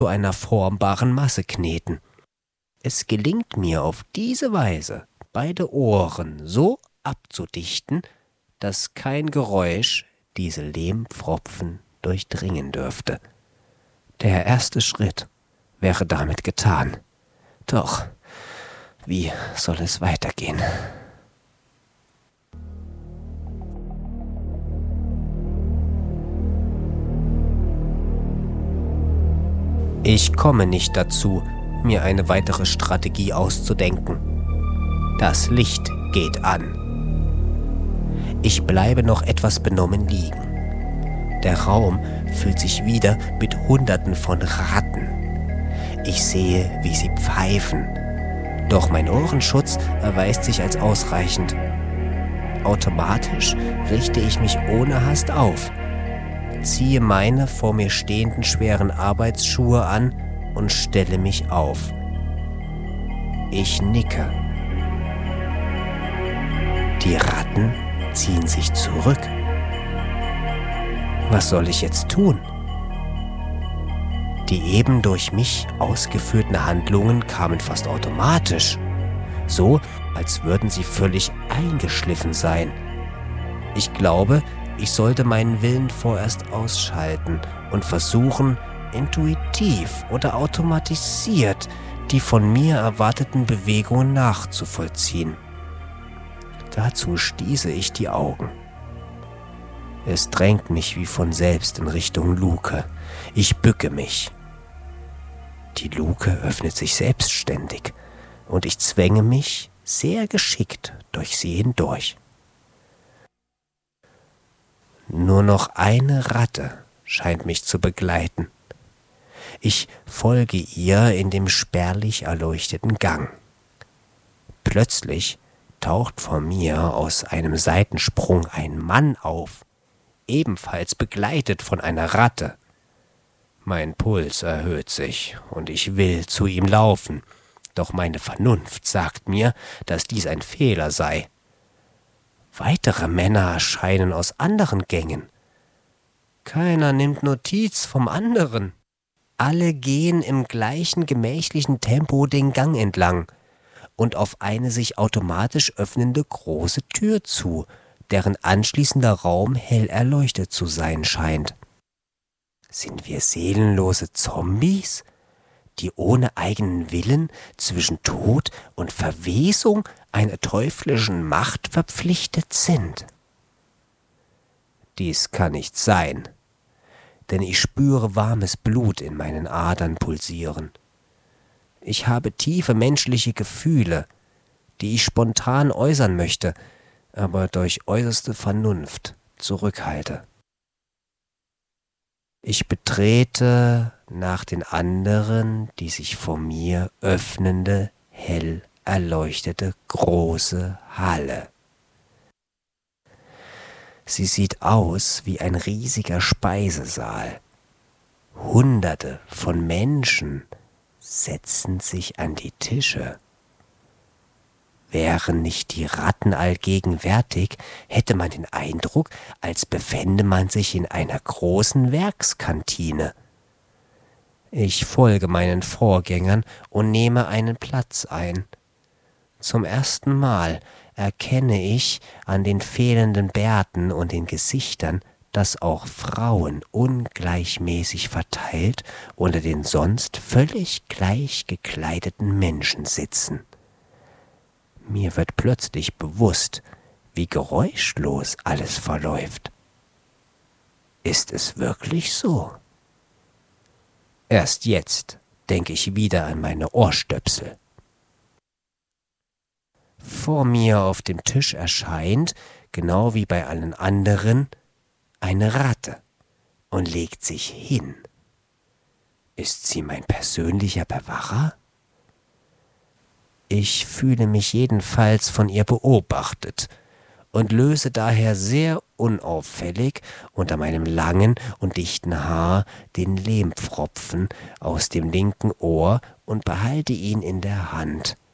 zu einer formbaren Masse kneten. Es gelingt mir auf diese Weise, beide Ohren so abzudichten, dass kein Geräusch diese Lehmpfropfen durchdringen dürfte. Der erste Schritt wäre damit getan. Doch, wie soll es weitergehen? Ich komme nicht dazu, mir eine weitere Strategie auszudenken. Das Licht geht an. Ich bleibe noch etwas benommen liegen. Der Raum füllt sich wieder mit Hunderten von Ratten. Ich sehe, wie sie pfeifen. Doch mein Ohrenschutz erweist sich als ausreichend. Automatisch richte ich mich ohne Hast auf, ziehe meine vor mir stehenden schweren Arbeitsschuhe an und stelle mich auf. Ich nicke. Die Ratten ziehen sich zurück. Was soll ich jetzt tun? Die eben durch mich ausgeführten Handlungen kamen fast automatisch, so als würden sie völlig eingeschliffen sein. Ich glaube, ich sollte meinen Willen vorerst ausschalten und versuchen, intuitiv oder automatisiert die von mir erwarteten Bewegungen nachzuvollziehen. Dazu schließe ich die Augen. Es drängt mich wie von selbst in Richtung Luke. Ich bücke mich. Die Luke öffnet sich selbstständig und ich zwänge mich sehr geschickt durch sie hindurch. Nur noch eine Ratte scheint mich zu begleiten. Ich folge ihr in dem spärlich erleuchteten Gang. Plötzlich taucht vor mir aus einem Seitensprung ein Mann auf, ebenfalls begleitet von einer Ratte. Mein Puls erhöht sich und ich will zu ihm laufen, doch meine Vernunft sagt mir, dass dies ein Fehler sei. Weitere Männer erscheinen aus anderen Gängen. Keiner nimmt Notiz vom anderen. Alle gehen im gleichen gemächlichen Tempo den Gang entlang und auf eine sich automatisch öffnende große Tür zu, deren anschließender Raum hell erleuchtet zu sein scheint. Sind wir seelenlose Zombies, die ohne eigenen Willen zwischen Tod und Verwesung einer teuflischen Macht verpflichtet sind? Dies kann nicht sein, denn ich spüre warmes Blut in meinen Adern pulsieren. Ich habe tiefe menschliche Gefühle, die ich spontan äußern möchte, aber durch äußerste Vernunft zurückhalte. Ich betrete nach den anderen die sich vor mir öffnende, hell erleuchtete große Halle. Sie sieht aus wie ein riesiger Speisesaal. Hunderte von Menschen setzen sich an die Tische. Wären nicht die Ratten allgegenwärtig, hätte man den Eindruck, als befände man sich in einer großen Werkskantine. Ich folge meinen Vorgängern und nehme einen Platz ein. Zum ersten Mal erkenne ich an den fehlenden Bärten und den Gesichtern, dass auch Frauen ungleichmäßig verteilt unter den sonst völlig gleich gekleideten Menschen sitzen. Mir wird plötzlich bewusst, wie geräuschlos alles verläuft. Ist es wirklich so? Erst jetzt denke ich wieder an meine Ohrstöpsel. Vor mir auf dem Tisch erscheint, genau wie bei allen anderen, eine Ratte und legt sich hin. Ist sie mein persönlicher Bewacher? Ich fühle mich jedenfalls von ihr beobachtet und löse daher sehr unauffällig unter meinem langen und dichten Haar den Lehmpfropfen aus dem linken Ohr und behalte ihn in der Hand,